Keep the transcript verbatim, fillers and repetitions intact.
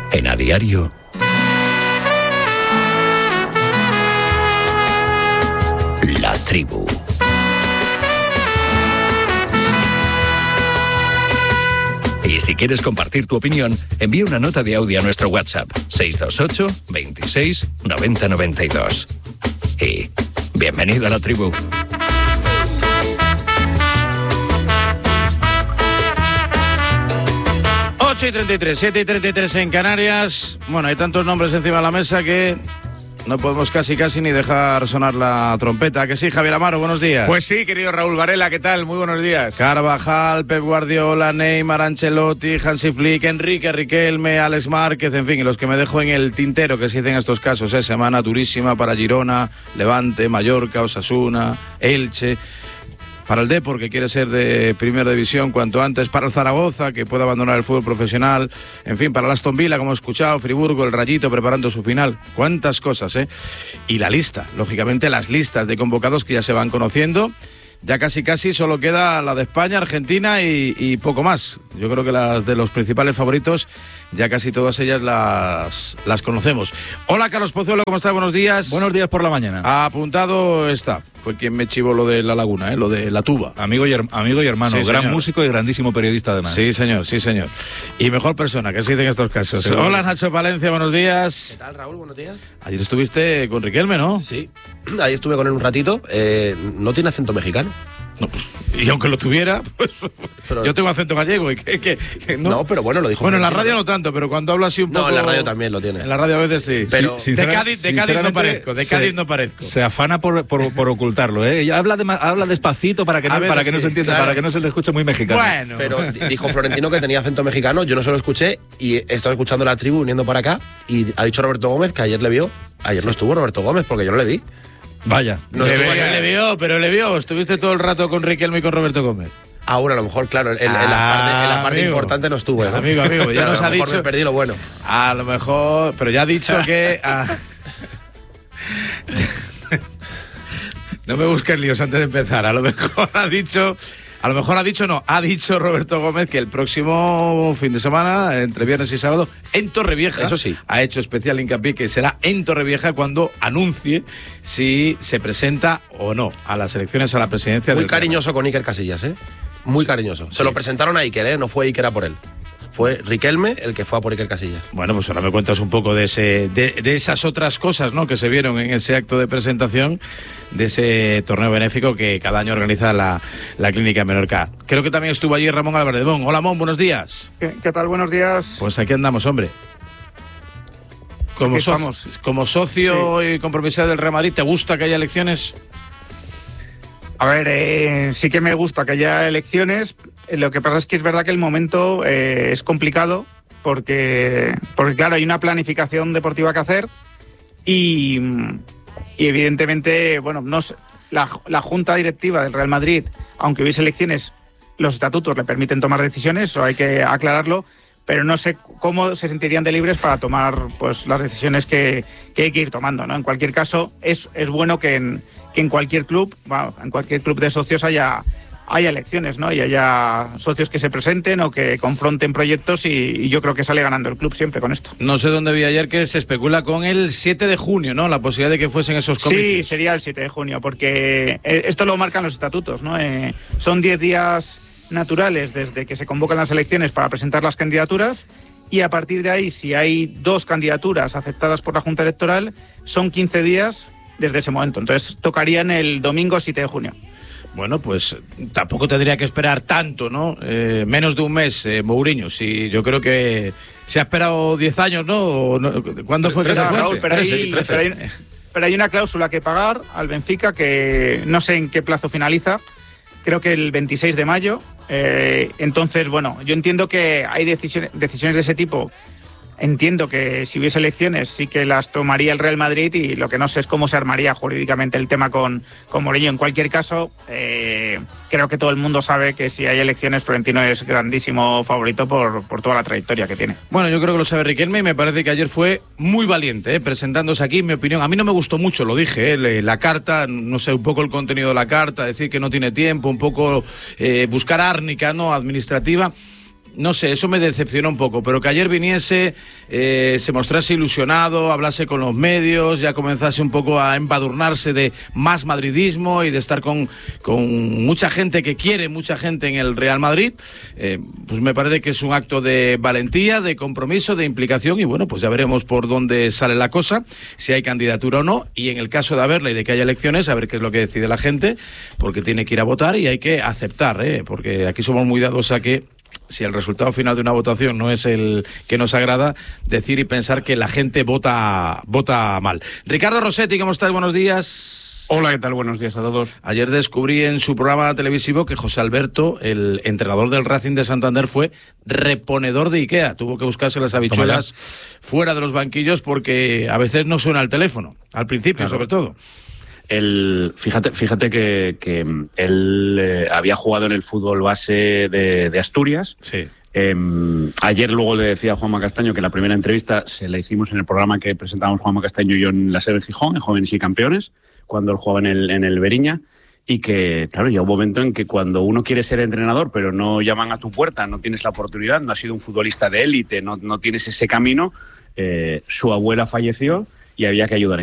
En A Diario, La Tribu. Y si quieres compartir tu opinión, envía una nota de audio a nuestro WhatsApp seis dos ocho, veintiséis, noventa noventa y dos. Y bienvenido a La Tribu. ocho y treinta y tres, siete y treinta y tres en Canarias. Bueno, hay tantos nombres encima de la mesa que no podemos casi casi ni dejar sonar la trompeta. ¿Que sí, Javier Amaro? Buenos días. Pues sí, querido Raúl Varela, ¿qué tal? Muy buenos días. Carvajal, Pep Guardiola, Neymar, Ancelotti, Hansi Flick, Enrique, Riquelme, Alex Márquez, en fin, y los que me dejo en el tintero, que se dicen estos casos, ¿eh? Semana durísima para Girona, Levante, Mallorca, Osasuna, Elche. Para el Depor, que quiere ser de primera división cuanto antes, para el Zaragoza, que puede abandonar el fútbol profesional, en fin, para el Aston Villa, como he escuchado, Friburgo, el Rayito preparando su final. Cuántas cosas, ¿eh? Y la lista, lógicamente las listas de convocados que ya se van conociendo. Ya casi casi solo queda la de España, Argentina y, y poco más. Yo creo que las de los principales favoritos, ya casi todas ellas las, las conocemos. Hola, Carlos Pozuelo, ¿cómo estás? Buenos días. Buenos días por la mañana. Apuntado está. Fue quien me chivó lo de La Laguna, ¿eh? Lo de la tuba. Amigo y, amigo y hermano, sí, gran señor. músico y grandísimo periodista además. Sí, señor, sí, señor. Y mejor persona, que se dice en estos casos. Seguro. Hola, Nacho Palencia, buenos días. ¿Qué tal, Raúl? Buenos días. Ayer estuviste con Riquelme, ¿no? Sí, ahí estuve con él un ratito. Eh, no tiene acento mexicano. No, pues, y aunque lo tuviera, pues Pero, yo tengo acento gallego y que, que, que no. no, pero bueno, lo dijo. Bueno, en la Florentino, radio no tanto, pero cuando hablo así un No, poco... en la radio también lo tiene. En la radio a veces sí. Pero- Sí, de Cádiz, de Cádiz no Sinceramente, parezco, de Cádiz se- no parezco. Se afana por, por, por ocultarlo, ¿eh? Ella habla, de, habla despacito para que A no, veces para que no sí, se entienda, claro. para que no se le escuche muy mexicano. Bueno. Pero di- dijo Florentino que tenía acento mexicano, yo no se lo escuché y he estado escuchando La Tribu viniendo para acá y ha dicho Roberto Gómez que ayer le vio. Ayer no estuvo Roberto Gómez porque yo no le vi. Vaya. No le, estuvo ve- ayer. le vio, pero le vio. Estuviste todo el rato con Riquelme y con Roberto Gómez. Ahora a lo mejor, claro, en, en la Ah, parte, en la parte amigo. importante no estuve, ¿no? Amigo, amigo, ya Pero nos a lo ha mejor dicho- me perdí lo bueno. A lo mejor, pero ya ha dicho que... ah, no me busques líos antes de empezar. A lo mejor ha dicho... A lo mejor ha dicho, no, ha dicho Roberto Gómez que el próximo fin de semana, entre viernes y sábado, en Torrevieja, Eso sí. ha hecho especial hincapié que será en Torrevieja cuando anuncie si se presenta o no a las elecciones a la presidencia Muy del Real Madrid. cariñoso con Iker Casillas, ¿eh? Muy cariñoso. Se lo presentaron a Iker, ¿eh? No fue Iker a por él. Fue Riquelme el que fue a por Iker Casillas. Bueno, pues ahora me cuentas un poco de ese, de, de esas otras cosas, ¿no?, que se vieron en ese acto de presentación de ese torneo benéfico que cada año organiza la, la Clínica Menorca. Creo que también estuvo allí Ramón Álvarez de Mon. Hola, Mon, buenos días. ¿Qué, qué tal? Buenos días. Pues aquí andamos, hombre. Como, Aquí socio, estamos. como socio y compromisado del Real Madrid, ¿te gusta que haya elecciones? A ver, eh, sí que me gusta que haya elecciones. Eh, Lo que pasa es que es verdad que el momento eh, es complicado porque, porque, claro, hay una planificación deportiva que hacer y, y evidentemente, bueno, no sé, la, la Junta Directiva del Real Madrid, aunque hubiese elecciones, los estatutos le permiten tomar decisiones, eso hay que aclararlo, pero no sé cómo se sentirían de libres para tomar pues las decisiones que, que hay que ir tomando, ¿no? En cualquier caso, es, es bueno que en, que en cualquier club, bueno, en cualquier club de socios haya, haya elecciones, ¿no? Y haya socios que se presenten o que confronten proyectos y, y yo creo que sale ganando el club siempre con esto. No sé dónde vi ayer que se especula con el siete de junio, ¿no? La posibilidad de que fuesen esos comicios. Sí, sería el siete de junio, porque eh, esto lo marcan los estatutos, ¿no? Eh, son diez días naturales desde que se convocan las elecciones para presentar las candidaturas y a partir de ahí, si hay dos candidaturas aceptadas por la Junta Electoral, son quince días desde ese momento. Entonces tocarían el domingo siete de junio. Bueno, pues tampoco tendría que esperar tanto, ¿no? Eh, menos de un mes, eh, Mourinho. Sí, yo creo que se ha esperado diez años, ¿no? ¿O no? ¿Cuándo fue que Pero, se fue? Raúl, pero, trece, hay, trece. pero, hay, pero hay una cláusula que pagar al Benfica que no sé en qué plazo finaliza, creo que el veintiséis de mayo. Eh, entonces, bueno, yo entiendo que hay decisiones, decisiones de ese tipo. Entiendo que si hubiese elecciones sí que las tomaría el Real Madrid y lo que no sé es cómo se armaría jurídicamente el tema con, con Mourinho. En cualquier caso, eh, creo que todo el mundo sabe que si hay elecciones Florentino es grandísimo favorito por, por toda la trayectoria que tiene. Bueno, yo creo que lo sabe Riquelme y me parece que ayer fue muy valiente, ¿eh? Presentándose aquí, mi opinión. A mí no me gustó mucho, lo dije, ¿eh? La carta, no sé, un poco el contenido de la carta, decir que no tiene tiempo, un poco eh, buscar árnica, ¿no?, administrativa. no sé, eso me decepcionó un poco, pero que ayer viniese, eh, se mostrase ilusionado, hablase con los medios, ya comenzase un poco a embadurnarse de más madridismo y de estar con, con mucha gente que quiere, mucha gente en el Real Madrid, eh, pues me parece que es un acto de valentía, de compromiso, de implicación y bueno, pues ya veremos por dónde sale la cosa, si hay candidatura o no, y en el caso de haberla y de que haya elecciones, a ver qué es lo que decide la gente, porque tiene que ir a votar y hay que aceptar, ¿eh? Porque aquí somos muy dados a que si el resultado final de una votación no es el que nos agrada, decir y pensar que la gente vota vota mal. Ricardo Rossetti, ¿cómo estás? Buenos días. Hola, ¿qué tal? Buenos días a todos. Ayer descubrí en su programa televisivo que José Alberto, el entrenador del Racing de Santander, fue reponedor de Ikea. Tuvo que buscarse las habichuelas fuera de los banquillos porque a veces no suena el teléfono, al principio claro. sobre todo. El, fíjate, fíjate que, que él eh, había jugado en el fútbol base de, de Asturias. Sí. Eh, ayer luego le decía a Juanma Castaño que la primera entrevista se la hicimos en el programa que presentábamos Juanma Castaño y yo en la sede de Gijón, en Jóvenes y Campeones, cuando él jugaba en el, en el Beriña. Y que, claro, llega un momento en que cuando uno quiere ser entrenador, pero no llaman a tu puerta, no tienes la oportunidad, no has sido un futbolista de élite, no, no tienes ese camino, eh, su abuela falleció y había que ayudar.